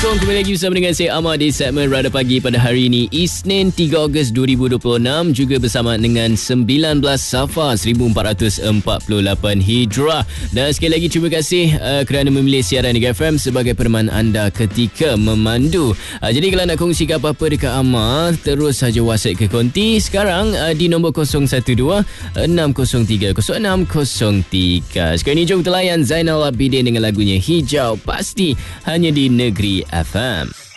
Assalamualaikum, kembali lagi bersama dengan saya Ahmad di segmen Radar Pagi pada hari ini Isnin 3 Ogos 2026, juga bersama dengan 19 Safar 1448 Hijrah. Dan sekali lagi terima kasih kerana memilih siaran Mega FM sebagai peneman anda ketika memandu. Jadi kalau nak kongsikan apa-apa dekat Ahmad, terus saja WhatsApp ke konti sekarang di nombor 012 603 0603. Sekarang ni jom kita layan Zainal Abidin dengan lagunya Hijau, pasti hanya di Negeri FM.